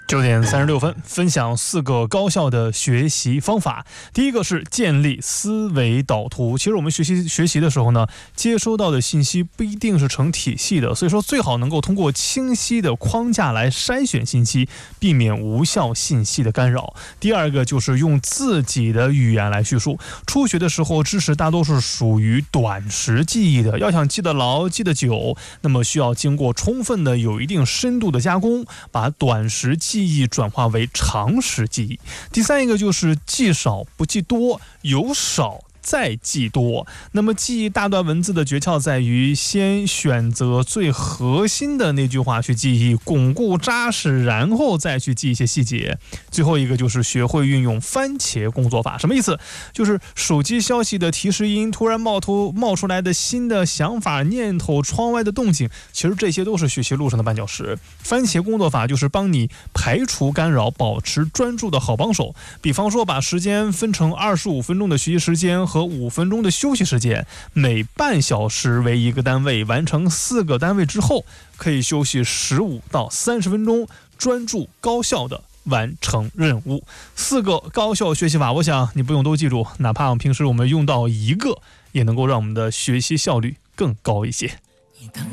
9点36分，分享4个高效的学习方法。第一个是建立思维导图。其实我们学习的时候呢，接收到的信息不一定是成体系的，所以说最好能够通过清晰的框架来筛选信息，避免无效信息的干扰。第二个就是用自己的语言来叙述。初学的时候，知识大多数属于短时记忆的，要想记得牢、记得久，那么需要经过充分的、有一定深度的加工，把短时记忆转化为长时记忆。第三一个就是记少不记多，有少再记多。那么记忆大段文字的诀窍在于先选择最核心的那句话去记忆，巩固扎实，然后再去记一些细节。最后一个就是学会运用番茄工作法。什么意思？就是手机消息的提示音，突然冒出来的新的想法、念头、窗外的动静，其实这些都是学习路上的绊脚石。番茄工作法就是帮你排除干扰、保持专注的好帮手。比方说把时间分成25分钟的学习时间和5分钟的休息时间，每半小时为一个单位，完成4个单位之后，可以休息15到30分钟，专注高效的完成任务。4个高效学习法，我想你不用都记住，哪怕平时我们用到1个，也能够让我们的学习效率更高一些。